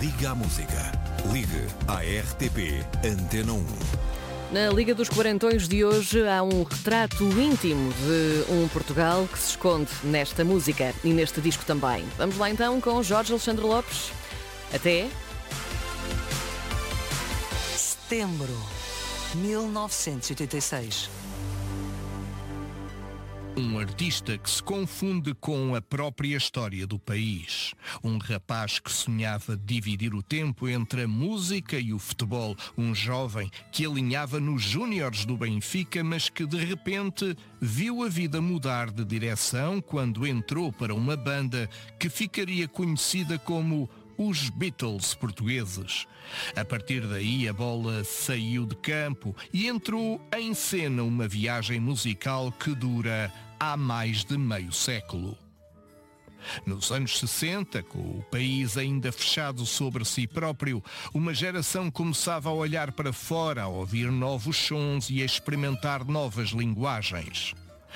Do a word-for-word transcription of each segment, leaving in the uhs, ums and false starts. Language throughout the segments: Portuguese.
Liga à Música. Ligue à R T P Antena um. Na Liga dos Quarentões de hoje há um retrato íntimo de um Portugal que se esconde nesta música e neste disco também. Vamos lá então com Jorge Alexandre Lopes. Até... Setembro, mil novecentos e oitenta e seis. Um artista que se confunde com a própria história do país. Um rapaz que sonhava dividir o tempo entre a música e o futebol. Um jovem que alinhava nos júniores do Benfica, mas que de repente viu a vida mudar de direção quando entrou para uma banda que ficaria conhecida como os Beatles portugueses. A partir daí a bola saiu de campo e entrou em cena uma viagem musical que dura há mais de meio século. Nos anos sessenta, com o país ainda fechado sobre si próprio, uma geração começava a olhar para fora, a ouvir novos sons e a experimentar novas linguagens.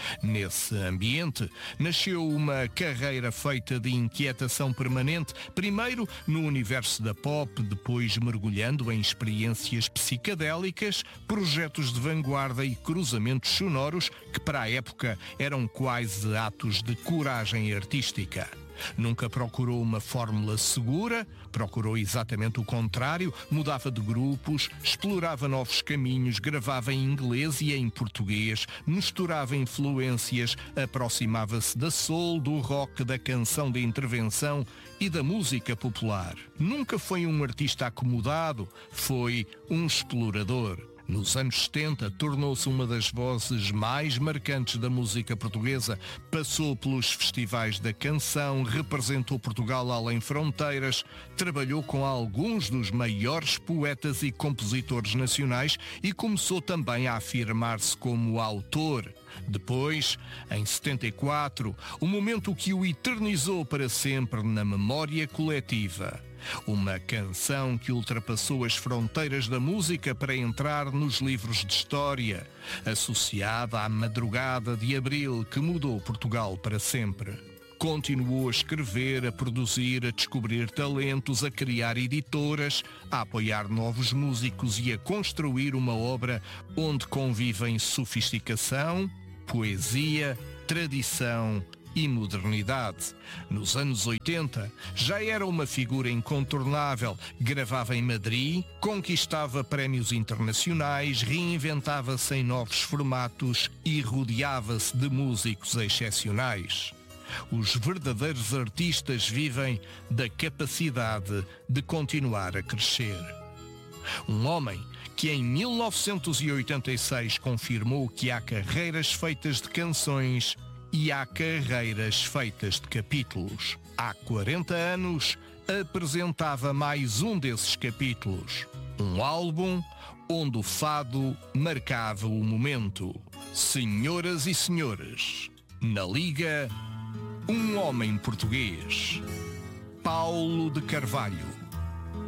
Nesse ambiente, nasceu uma carreira feita de inquietação permanente, primeiro no universo da pop, depois mergulhando em experiências psicadélicas, projetos de vanguarda e cruzamentos sonoros que para a época eram quase atos de coragem artística. Nunca procurou uma fórmula segura, procurou exatamente o contrário, mudava de grupos, explorava novos caminhos, gravava em inglês e em português, misturava influências, aproximava-se da soul, do rock, da canção de intervenção e da música popular. Nunca foi um artista acomodado, foi um explorador. Nos anos setenta, tornou-se uma das vozes mais marcantes da música portuguesa. Passou pelos festivais da canção, representou Portugal além fronteiras, trabalhou com alguns dos maiores poetas e compositores nacionais e começou também a afirmar-se como autor. Depois, em setenta e quatro, o momento que o eternizou para sempre na memória coletiva. Uma canção que ultrapassou as fronteiras da música para entrar nos livros de história, associada à madrugada de abril que mudou Portugal para sempre. Continuou a escrever, a produzir, a descobrir talentos, a criar editoras, a apoiar novos músicos e a construir uma obra onde convivem sofisticação, poesia, tradição e modernidade. Nos anos oitenta, já era uma figura incontornável. Gravava em Madrid, conquistava prémios internacionais, reinventava-se em novos formatos e rodeava-se de músicos excepcionais. Os verdadeiros artistas vivem da capacidade de continuar a crescer. Um homem que em mil novecentos e oitenta e seis confirmou que há carreiras feitas de canções e há carreiras feitas de capítulos. Há quarenta anos apresentava mais um desses capítulos. Um álbum onde o fado marcava o momento. Senhoras e senhores, na Liga, um homem português. Paulo de Carvalho.